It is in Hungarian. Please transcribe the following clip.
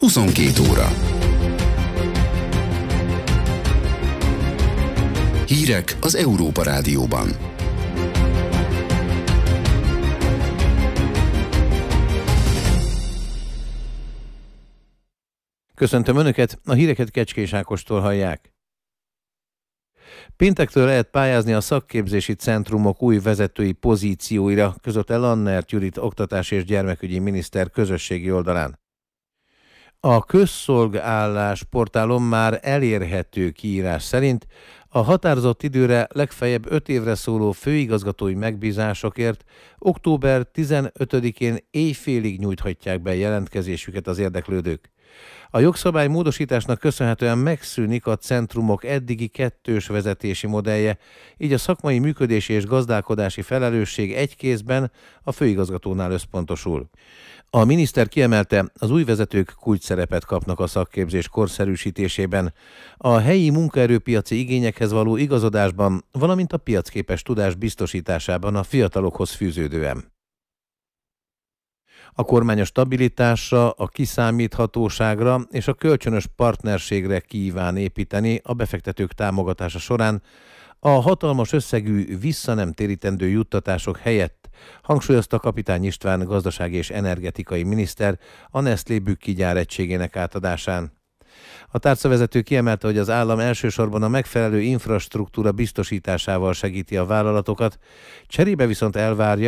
22 óra. Hírek az Európa Rádióban. Köszöntöm Önöket, a híreket Kecskés Ákostól hallják. Péntektől lehet pályázni a szakképzési centrumok új vezetői pozícióira, közölte Lannert Judit oktatás és gyermekügyi miniszter közösségi oldalán. A közszolgállás portálon már elérhető kiírás szerint a határozott időre legfeljebb 5 évre szóló főigazgatói megbízásokért október 15-én éjfélig nyújthatják be jelentkezésüket az érdeklődők. A jogszabály módosításnak köszönhetően megszűnik a centrumok eddigi kettős vezetési modellje, így a szakmai működési és gazdálkodási felelősség egy kézben a főigazgatónál összpontosul. A miniszter kiemelte, az új vezetők kulcsszerepet kapnak a szakképzés korszerűsítésében, a helyi munkaerőpiaci igényekhez való igazodásban, valamint a piacképes tudás biztosításában a fiatalokhoz fűződően. A kormány a stabilitásra, a kiszámíthatóságra és a kölcsönös partnerségre kíván építeni a befektetők támogatása során a hatalmas összegű visszanemtérítendő juttatások helyett, hangsúlyozta Kapitány István gazdasági és energetikai miniszter a Nestlé Bükki gyár egységének átadásán. A tárcavezető kiemelte, hogy az állam elsősorban a megfelelő infrastruktúra biztosításával segíti a vállalatokat, cserébe viszont elvárja,